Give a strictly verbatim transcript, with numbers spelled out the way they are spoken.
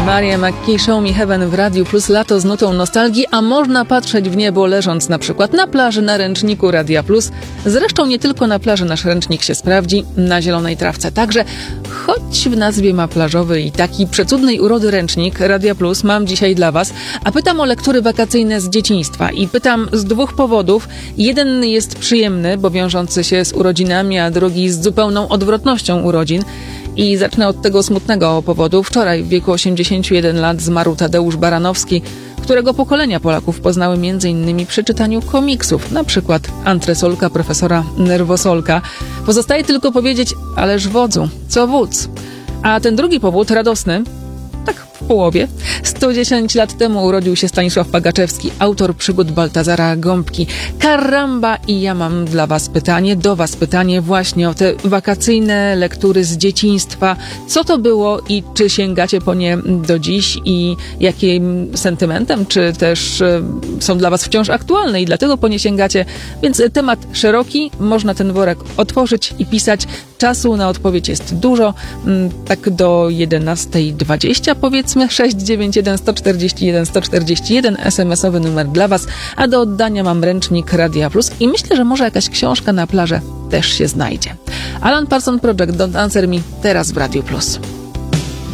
Mariah McKee, Show Me Heaven w Radiu Plus, lato z nutą nostalgii, a można patrzeć w niebo leżąc na przykład na plaży na ręczniku Radia Plus. Zresztą nie tylko na plaży nasz ręcznik się sprawdzi, na zielonej trawce także, choć w nazwie ma plażowy i taki przecudnej urody ręcznik Radia Plus mam dzisiaj dla Was, a pytam o lektury wakacyjne z dzieciństwa i pytam z dwóch powodów. Jeden jest przyjemny, bo wiążący się z urodzinami, a drugi z zupełną odwrotnością urodzin. I zacznę od tego smutnego powodu. Wczoraj w wieku osiemdziesięciu jeden lat zmarł Tadeusz Baranowski, którego pokolenia Polaków poznały m.in. przy czytaniu komiksów, na przykład Antresolka profesora Nerwosolka. Pozostaje tylko powiedzieć, ależ wodzu, co wódz. A ten drugi powód, radosny, tak w połowie. sto dziesięć lat temu urodził się Stanisław Pagaczewski, autor przygód Baltazara Gąbki. Karamba! I ja mam dla was pytanie, do was pytanie właśnie o te wakacyjne lektury z dzieciństwa. Co to było i czy sięgacie po nie do dziś i jakim sentymentem, czy też y, są dla was wciąż aktualne i dlatego po nie sięgacie? Więc temat szeroki, można ten worek otworzyć i pisać. Czasu na odpowiedź jest dużo, tak do jedenastej dwadzieścia powiedzmy, sześć dziewięć jeden sto czterdzieści jeden sto czterdzieści jeden, es em esowy numer dla was, a do oddania mam ręcznik Radia Plus i myślę, że może jakaś książka na plażę też się znajdzie. Alan Parsons Project, Don't Answer Me, teraz w Radiu Plus.